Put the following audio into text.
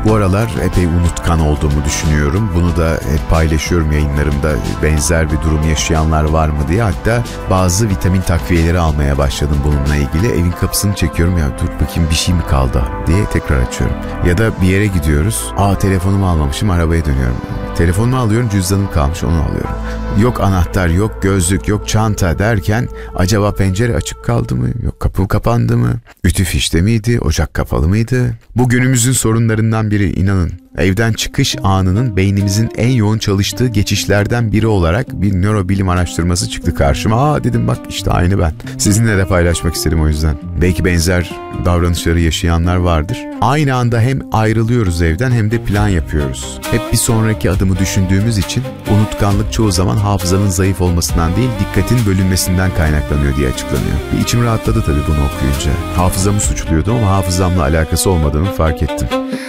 Bu aralar epey unutkan olduğumu düşünüyorum. Bunu da hep paylaşıyorum yayınlarımda, benzer bir durum yaşayanlar var mı diye. Hatta bazı vitamin takviyeleri almaya başladım bununla ilgili. Evin kapısını çekiyorum, ya dur bakayım bir şey mi kaldı diye tekrar açıyorum. Ya da bir yere gidiyoruz. Telefonumu almamışım, arabaya dönüyorum. Telefonumu alıyorum, cüzdanım kalmış, onu alıyorum. Yok anahtar, yok gözlük, yok çanta derken acaba pencere açık kaldı mı? Yok kapı kapandı mı? Ütü fişte miydi? Ocak kapalı mıydı? Bu günümüzün sorunlarından biri, inanın. Evden çıkış anının beynimizin en yoğun çalıştığı geçişlerden biri olarak bir nörobilim araştırması çıktı karşıma. Dedim bak işte aynı ben. Sizinle de paylaşmak istedim o yüzden. Belki benzer davranışları yaşayanlar vardır. Aynı anda hem ayrılıyoruz evden hem de plan yapıyoruz. Hep bir sonraki adımı düşündüğümüz için unutkanlık çoğu zaman hafızanın zayıf olmasından değil, dikkatin bölünmesinden kaynaklanıyor diye açıklanıyor. Bir içim rahatladı tabii bunu okuyunca. Hafızamı suçluyordum ama hafızamla alakası olmadığını fark ettim.